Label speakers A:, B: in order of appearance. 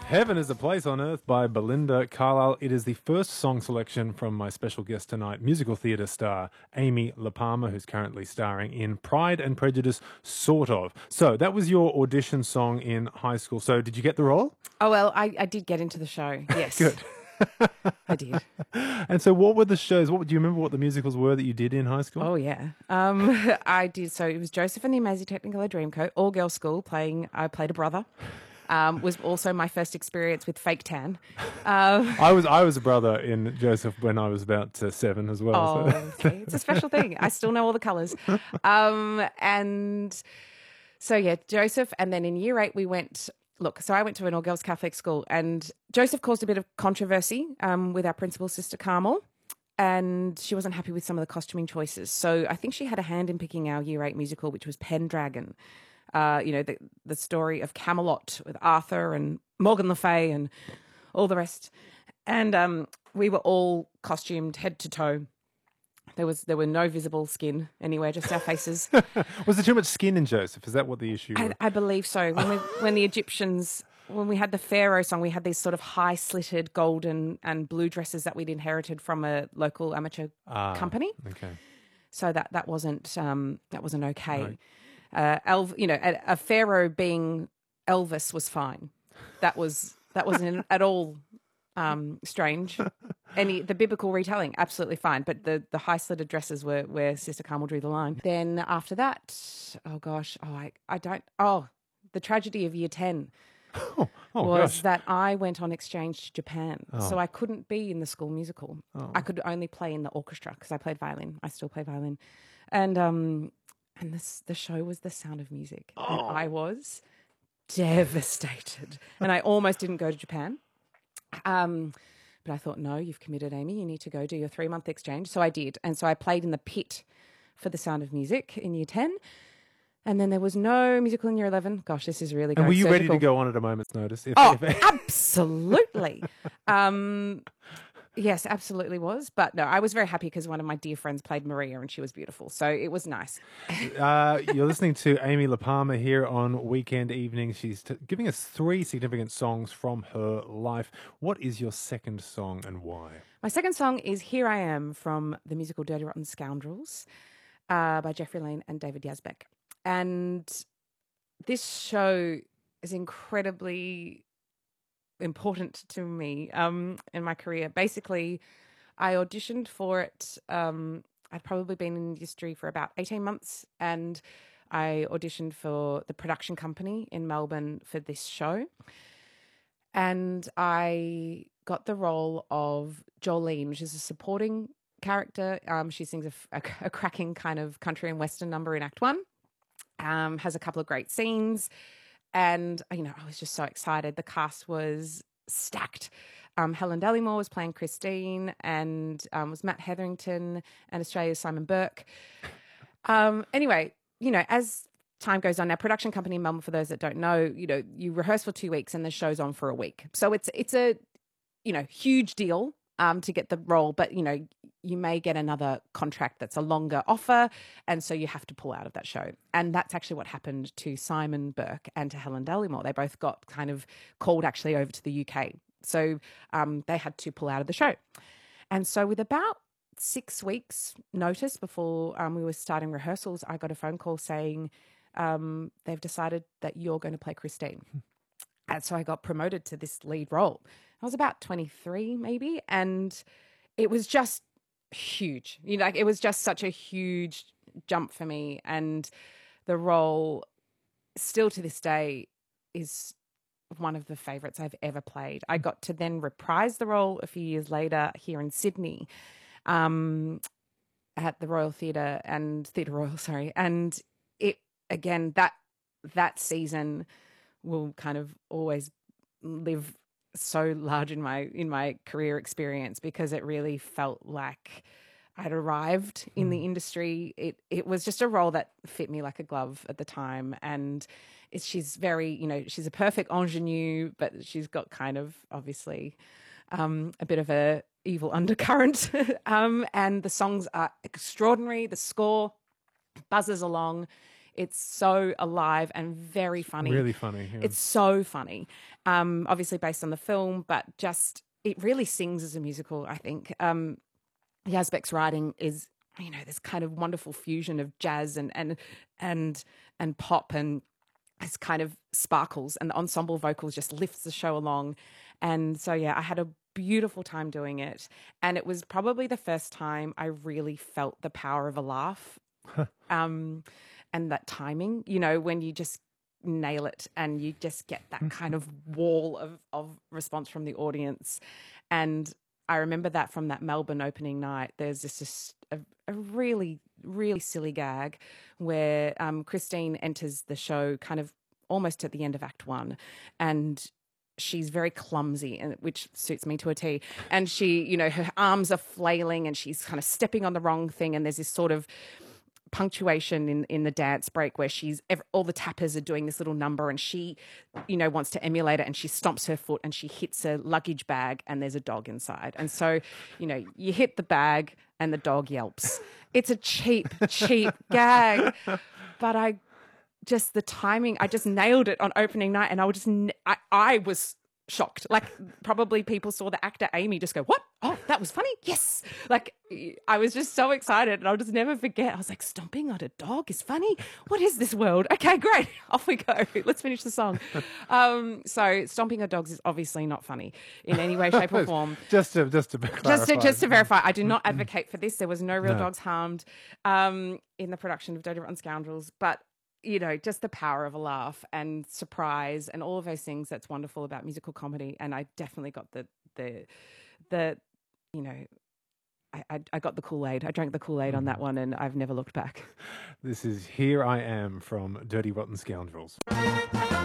A: Heaven is a Place on Earth by Belinda Carlisle. It is the first song selection from my special guest tonight, musical theatre star Amy LaPalmer, who's currently starring in Pride and Prejudice, sort of. So that was your audition song in high school. So did you get the role?
B: Oh, well, I did get into the show, yes.
A: Good.
B: I did.
A: And so what were the shows? Do you remember what the musicals were that you did in high school?
B: Oh, yeah. I did. So it was Joseph and the Amazing Technicolor Dreamcoat, all-girls school, I played a brother. Was also my first experience with fake tan.
A: I was a brother in Joseph when I was about 7 as well.
B: Oh,
A: so.
B: okay. It's a special thing. I still know all the colours. And so, yeah, Joseph. And then in year 8, so I went to an all-girls Catholic school, and Joseph caused a bit of controversy with our principal, Sister Carmel, and she wasn't happy with some of the costuming choices. So I think she had a hand in picking our year 8 musical, which was Pendragon. The story of Camelot with Arthur and Morgan Le Fay and all the rest. And we were all costumed head to toe. There were no visible skin anywhere, just our faces.
A: Was there too much skin in Joseph? Is that what the issue was?
B: I believe so. When the Egyptians, when we had the Pharaoh song, we had these sort of high-slitted golden and blue dresses that we'd inherited from a local amateur company.
A: Okay.
B: So that wasn't okay. Right. A pharaoh being Elvis was fine. That wasn't at all strange. The biblical retelling, absolutely fine. But the high slitted dresses were where Sister Carmel drew the line. Then after that, the tragedy of year 10 was that I went on exchange to Japan. So I couldn't be in the school musical. I could only play in the orchestra because I played violin. I still play violin. And the show was The Sound of Music. And I was devastated. And I almost didn't go to Japan. But I thought, no, you've committed, Amy. You need to go do your 3-month exchange. So I did. And so I played in the pit for The Sound of Music in year 10. And then there was no musical in year 11. Gosh, this is really
A: And were you
B: surgical.
A: ready to go on at a moment's notice?
B: Absolutely. Yes, absolutely was. But no, I was very happy because one of my dear friends played Maria and she was beautiful. So it was nice.
A: You're listening to Amy LaPalmer here on Weekend Evening. She's giving us 3 significant songs from her life. What is your second song and why?
B: My second song is Here I Am from the musical Dirty Rotten Scoundrels by Jeffrey Lane and David Yazbek. And this show is incredibly important to me in my career. Basically, I auditioned for it. I'd probably been in the industry for about 18 months, and I auditioned for the production company in Melbourne for this show. And I got the role of Jolene, which is a supporting character. She sings a cracking kind of country and western number in Act 1, has a couple of great scenes. And, I was just so excited. The cast was stacked. Helen Dallimore was playing Christine, and was Matt Hetherington and Australia's Simon Burke. Anyway, as time goes on, our production company in Melbourne, for those that don't know, you rehearse for 2 weeks and the show's on for a week. So it's a, huge deal to get the role, but, you may get another contract that's a longer offer, and so you have to pull out of that show. And that's actually what happened to Simon Burke and to Helen Dallimore. They both got kind of called actually over to the UK. So they had to pull out of the show. And so with about 6 weeks notice before we were starting rehearsals, I got a phone call saying they've decided that you're going to play Christine. And so I got promoted to this lead role. I was about 23 maybe, and it was just huge. It was just such a huge jump for me, and the role still to this day is one of the favourites I've ever played. I got to then reprise the role a few years later here in Sydney at the Royal Theatre and Theatre Royal, and it again that season will kind of always live so large in my career experience, because it really felt like I'd arrived in the industry. It was just a role that fit me like a glove at the time, and she's very, she's a perfect ingenue, but she's got kind of obviously a bit of a evil undercurrent, and the songs are extraordinary. The score buzzes along. It's so alive and very funny.
A: Really funny. Yeah.
B: It's so funny. Obviously based on the film, but just it really sings as a musical, I think. Yazbek's writing is, you know, this kind of wonderful fusion of jazz and pop, and this kind of sparkles, and the ensemble vocals just lifts the show along. And so, yeah, I had a beautiful time doing it. And it was probably the first time I really felt the power of a laugh. And that timing, you know, when you just nail it and you just get that kind of wall of response from the audience. And I remember that from that Melbourne opening night, there's just a really, really silly gag where Christine enters the show kind of almost at the end of Act 1, and she's very clumsy, and which suits me to a T. And she, you know, her arms are flailing and she's kind of stepping on the wrong thing. And there's this sort of punctuation in the dance break where all the tappers are doing this little number, and she, you know, wants to emulate it, and she stomps her foot and she hits a luggage bag, and there's a dog inside. And so, you know, you hit the bag and the dog yelps. It's a cheap gag, but the timing, I just nailed it on opening night, and I was shocked. Like, probably people saw the actor Amy just go, "What? Oh, that was funny. Yes." Like, I was just so excited, and I'll just never forget. I was like, stomping on a dog is funny? What is this world? Okay, great. Off we go. Let's finish the song. So stomping on dogs is obviously not funny in any way, shape or form.
A: Just to clarify.
B: Just to verify, I do not advocate for this. There was no real dogs harmed in the production of Dirty Rotten Scoundrels, but you know, just the power of a laugh and surprise and all of those things that's wonderful about musical comedy. And I definitely got the you know, I got the Kool-Aid. I drank the Kool-Aid on that one, and I've never looked back.
A: This is Here I Am from Dirty Rotten Scoundrels.